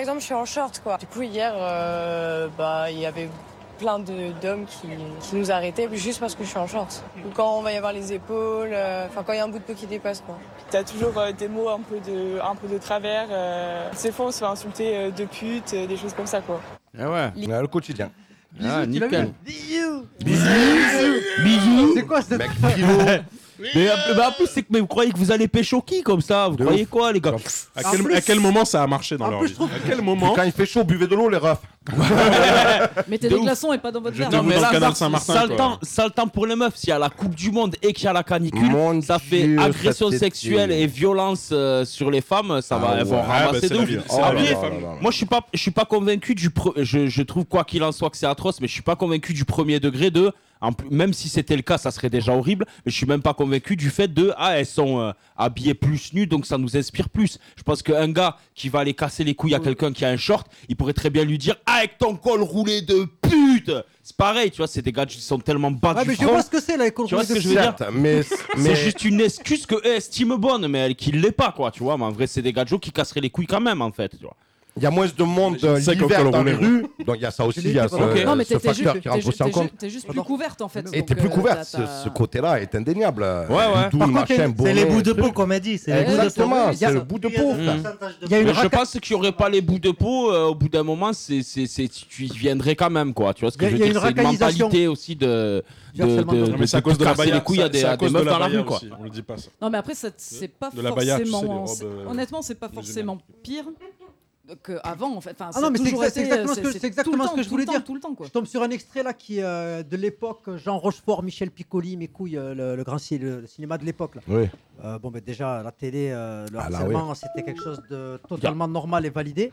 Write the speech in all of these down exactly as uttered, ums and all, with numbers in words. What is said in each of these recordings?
exemple, je suis en short, quoi. Du coup, hier, euh, bah, il y avait plein de, d'hommes qui, qui nous arrêtaient juste parce que je suis en short. Ou quand on va y avoir les épaules, euh, enfin, quand il y a un bout de peau qui dépasse, quoi. T'as toujours euh, des mots un peu de, un peu de travers. Euh, ces fois, on se fait insulter euh, de pute, euh, des choses comme ça, quoi. Ah ouais. Ouais, le quotidien. Ah, nickel. Bisous. Bisous. Bisous. C'est quoi cette Mec, philo. Mais, mais en plus, c'est que mais vous croyez que vous allez pécho qui comme ça? Vous De croyez ouf. quoi, les gars? À En quel, plus- à quel moment ça a marché dans en leur plus, vie je trouve À quel moment Quand il fait chaud, buvez de l'eau, les refs. Mettez De des ouf. glaçons et pas dans votre Je verre. te- Non, mais dans le là, canal ça, Saint-Martin, ça le quoi. temps, ça le temps pour les meufs. S'il y a la Coupe du Monde et qu'il y a la canicule, Mon ça fait Dieu, agression ça, c'est sexuelle terrible. et violence euh, sur les femmes. Ça va, Ah elles vont ouais. Ah, bah, ramasser c'est de la ouf. vie- c'est Oh la là vie des là femmes. là là. Moi, je suis pas, je suis pas convaincu du. Pre- je, je trouve quoi qu'il en soit que c'est atroce, mais je suis pas convaincu du premier degré de. En plus, même si c'était le cas, ça serait déjà horrible. Mais je suis même pas convaincu du fait de ah elles sont euh, habillées plus nues, donc ça nous inspire plus. Je pense qu'un gars qui va aller casser les couilles à quelqu'un qui a un short, il pourrait très bien lui dire ah, avec ton col roulé de pute. C'est pareil, tu vois, c'est des gars qui sont tellement bas Ah, du mais je front. vois ce que c'est là, école Tu vois ce que je veux dire? Certes, mais, mais C'est juste une excuse que eux estiment bonne, mais elle qui l'est pas, quoi, tu vois. Mais en vrai, c'est des gars de joe qui casseraient les couilles quand même, en fait, tu vois. il y a moins de monde euh, C'est l'hiver qu'au dans les roulé, rues. Donc il y a ça aussi, il y a ce, Ok. Non, mais ce t'es t'es facteur juste, qui rentre t'es aussi en ju- t'es compte. ju- t'es juste plus couverte en fait. Et Donc, t'es plus euh, couverte, t'as- ce, t'as- ce côté-là est indéniable. Ouais, ouais. Tout Par le contre, machin, c'est bonnet, C'est les bouts de truc. peau qu'on m'a dit. C'est les bouts de peau. Exactement, Il y a- c'est le bout de il y a- peau. il y a- frère. Il y a une Mais je raca- pense qu'il n'y aurait pas les bouts de peau, euh, au bout d'un moment, c'est, c'est, c'est, tu y viendrais quand même, quoi. Tu vois ce que Il y a- je veux il y a dire? une C'est une racaillisation. mentalité aussi de, Du de, harcèlement de, de- de, Non, mais c'est à de cause de la casser baïa. les couilles à des, C'est à à des cause de meufs la dans la baïa rue, quoi. aussi. On le dit pas ça. Non, mais après, ça- c'est pas De la baïa, tu sais, les forcément. robes, c'est- euh, Honnêtement, c'est pas forcément pire qu'avant, en fait. Enfin, Ah non, mais c'est toujours exact- c'est été, exactement euh, ce que- c'est c'est exactement tout le ce que temps, je voulais tout le temps, dire. Tout le temps, quoi. Je tombe sur un extrait là qui est euh, de l'époque, Jean Rochefort, Michel Piccoli, mes couilles, euh, le, le grand ci- le, le cinéma de l'époque. là. Oui. Euh, bon, ben déjà, la télé, euh, le Ah, là, harcèlement, c'était quelque chose de totalement normal et validé.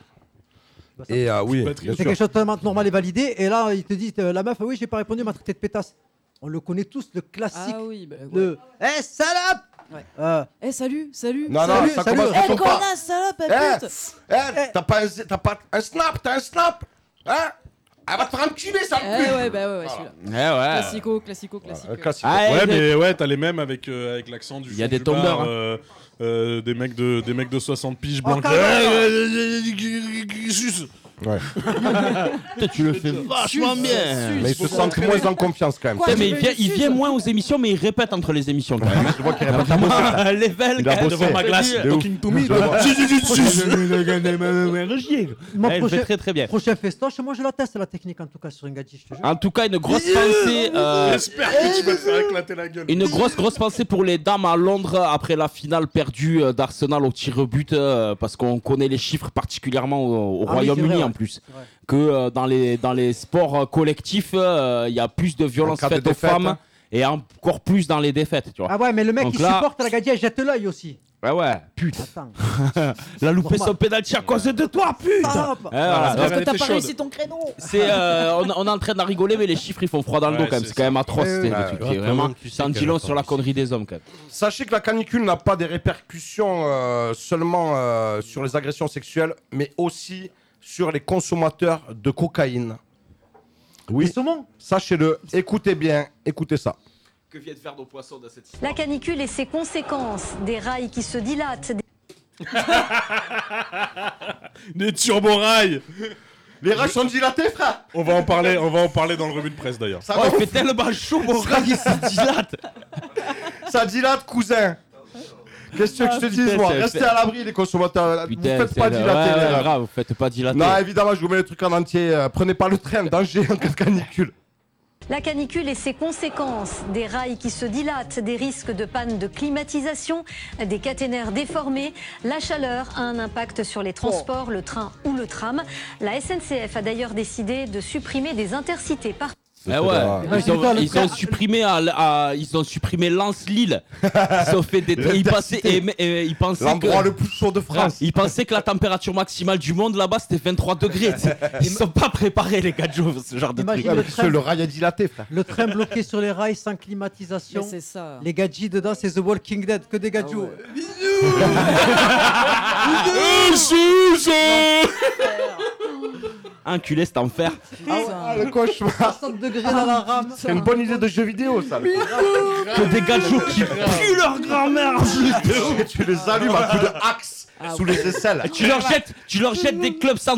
Et euh, oui, Pas bien très- C'est sûr. quelque chose de totalement normal et validé. Et là, il te dit, euh, la meuf, oui, j'ai pas répondu, elle m'a traité de pétasse. On le connaît tous, le classique. Ah oui, bah, ouais. Le Eh, salope Ouais. Euh, Eh, salut, salut. Non, non, Salut, ça salut. commence Eh, comme pas. connasse, salope, Eh, eh, pute. eh, t'as pas, un- t'as pas un snap, t'as un snap. Hein? Elle va te faire enculer, ça Eh le cul. ouais, bah ouais, ouais, celui-là. Eh ouais. Classico, classico, classique. Euh, classique. Ah, Ouais, eh, mais ouais, t'as les mêmes avec, euh, avec l'accent du Il y a fond des du tombeurs, bar, hein. euh, euh, des mecs de des mecs de soixante piges Oh, blancs. quand même. Ouais. Putain, tu le fais vachement bien. Mais ils se sentent moins en confiance quand même. Quoi, Putain, mais tu il veux vient, une il suce vient moins aux émissions, mais il répète entre les émissions quand même. Je vois qu'il répète à bosser. Vraiment, level, Il a quand même, bossé. devant ma glace. De ouf. Talking to me. Je le vois. mon Elle le prochain, fait très très bien. prochain festoche, moi je la teste la technique en tout cas sur une gadget, je te jure. En tout cas, une grosse pensée. euh, J'espère que tu vas te faire éclater la gueule. Une grosse grosse pensée pour les dames à Londres après la finale perdue euh, d'Arsenal au tir au but euh, parce qu'on connaît les chiffres particulièrement au, au Ah oui, c'est Royaume-Uni vrai, en ouais. plus C'est vrai. que euh, dans les dans les sports euh, collectifs euh, il y a plus de En violence cas de faites aux défaite, femmes hein. et encore plus dans les défaites, tu vois. Ah ouais, mais le mec Donc qui là- supporte la gadget, jette l'œil aussi. Ouais ouais, putain. Attends. La loupé Normal. son penalty à cause de toi, putain. Salope. Eh, voilà. Parce elle que t'as était pas chaude. réussi ton créneau. C'est euh, on, on est en train d'en rigoler mais les chiffres ils font froid dans le Ouais, dos quand même, c'est c'est quand même atroce, Ouais, c'est ouais, des ouais. trucs Ouais, qui, quand vraiment même, tu sais ça en dit qu'elle long a sur pas la réussi. connerie des hommes quand même. Sachez que la canicule n'a pas des répercussions euh, seulement euh, sur les agressions sexuelles, mais aussi sur les consommateurs de cocaïne. Les Oui, saumons. sachez-le, écoutez bien, écoutez ça. Que viennent faire nos poissons dans cette histoire? La canicule et ses conséquences, des rails qui se dilatent, des Des turborails. Les rails sont dilatés, frère. On va en parler, on va en parler dans le revue de presse d'ailleurs. Ça, Oh, va, il fait tellement chaud mon gars, il se dilate. ça dilate, cousin. Qu'est-ce que Ah, je te putain, dis, moi? c'est- Restez c'est- à l'abri, les consommateurs. Vous Putain, faites pas c'est- dilater, ouais, les ouais, rails. grave, vous faites pas dilater. Non, évidemment, je vous mets le truc en entier. euh, Prenez pas le train, danger en cas de canicule. La canicule et ses conséquences, des rails qui se dilatent, des risques de panne de climatisation, des caténaires déformés. La chaleur a un impact sur les transports, le train ou le tram. La S N C F a d'ailleurs décidé de supprimer des intercités par Eh ouais, ils ont, ils ont supprimé à, à- ils ont supprimé Lens-Lille. Ils ont fait des, ils passaient et, et ils pensaient L'endroit que le plus chaud de France. ils pensaient que la température maximale du monde là-bas c'était vingt-trois degrés. Ils sont pas préparés les gars de Joe, ce genre de truc. Imagine Ouais, le parce train, que le rail est dilaté, frère. le train bloqué sur les rails sans Mais climatisation. c'est ça. Les gadgets dedans, c'est The Walking Dead, que des gadgets. Enculé cet enfer. Ah, le cauchemar. soixante degrés dans la rame. C'est une bonne idée de jeu vidéo, ça. le coup. Que des gars de Joe qui puent leur grand-mère. Tu les allumes à coups de axe sous les aisselles. Tu leur jettes, tu leur jettes des clubs sans